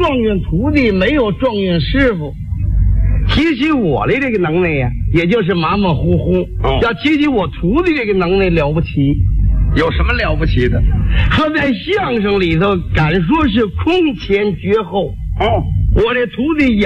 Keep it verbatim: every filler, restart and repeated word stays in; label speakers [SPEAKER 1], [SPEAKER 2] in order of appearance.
[SPEAKER 1] 状元徒弟，没有状元师傅。提起我的这个能耐呀，也就是马马虎虎。
[SPEAKER 2] 哦、
[SPEAKER 1] 要提起我徒弟这个能耐，了不起。
[SPEAKER 2] 有什么了不起的？
[SPEAKER 1] 他在相声里头敢说是空前绝后。
[SPEAKER 2] 哦，
[SPEAKER 1] 我这徒弟